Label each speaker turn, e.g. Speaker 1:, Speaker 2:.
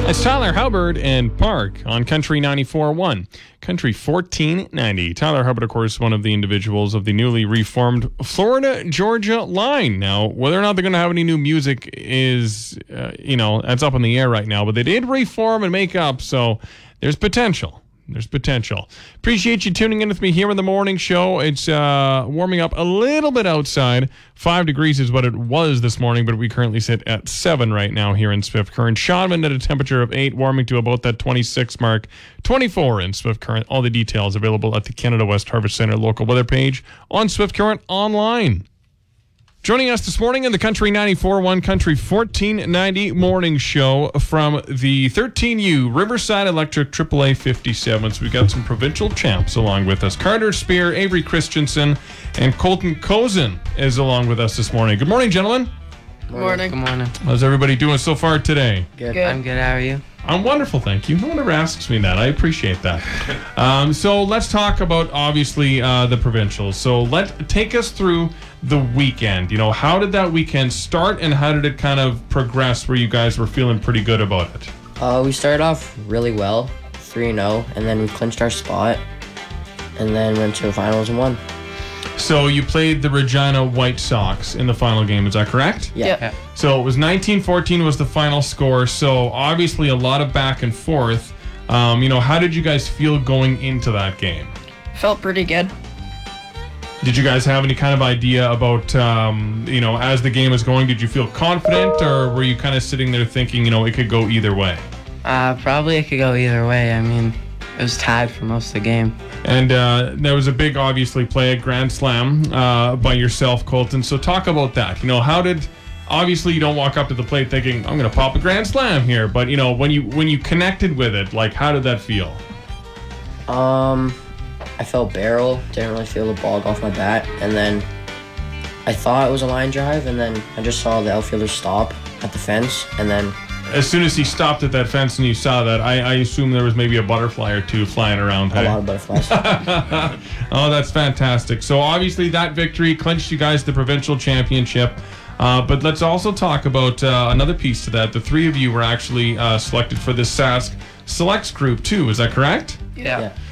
Speaker 1: It's Tyler Hubbard and Park on Country 94.1. Country 1490. Tyler Hubbard, of course, one of the individuals of the newly reformed Florida-Georgia line. Now, whether or not they're going to have any new music is, that's up in the air right now. But they did reform and make up, so there's potential. There's potential. Appreciate you tuning in with me here in the morning show. It's warming up a little bit outside. 5 degrees is what it was this morning, but we currently sit at 7 right now here in Swift Current. Shaunman at a temperature of 8, warming to about that 26 mark. 24 in Swift Current. All the details available at the Canada West Harvest Center local weather page on Swift Current online. Joining us this morning in the Country 94.1 Country 1490 morning show from the 13U Riverside Electric AAA 57s. We've got some provincial champs along with us. Carter Spear, Avery Christensen, and Colton Cozen is along with us this morning. Good morning, gentlemen.
Speaker 2: Good morning. Good morning.
Speaker 1: How's everybody doing so far today?
Speaker 2: Good. I'm good. How are you?
Speaker 1: I'm wonderful, thank you. No one ever asks me that. I appreciate that. So let's talk about, obviously, the provincials. So take us through the weekend. How did that weekend start, and how did it kind of progress where you guys were feeling pretty good about it?
Speaker 3: We started off really well, 3-0, and then we clinched our spot, and then went to the finals and won.
Speaker 1: So you played the Regina White Sox in the final game, is that correct?
Speaker 3: Yeah.
Speaker 1: So it was 19-14 was the final score, so obviously a lot of back and forth. How did you guys feel going into that game?
Speaker 4: Felt pretty good.
Speaker 1: Did you guys have any kind of idea about, as the game was going, did you feel confident, or were you kind of sitting there thinking, it could go either way?
Speaker 2: Probably it could go either way. I mean, it was tied for most of the game.
Speaker 1: And there was a big, obviously, play at Grand Slam by yourself, Colton. So talk about that. Obviously you don't walk up to the plate thinking, I'm going to pop a Grand Slam here. But, when you connected with it, how did that feel?
Speaker 3: I felt barrel, didn't really feel the ball go off my bat. And then I thought it was a line drive, and then I just saw the outfielder stop at the fence, and then...
Speaker 1: As soon as he stopped at that fence and you saw that, I assume there was maybe a butterfly or two flying around.
Speaker 3: A lot of butterflies.
Speaker 1: Oh, that's fantastic. So obviously that victory clinched you guys the provincial championship. But let's also talk about another piece to that. The three of you were actually selected for the Sask Selects group too. Is that correct?
Speaker 4: Yeah.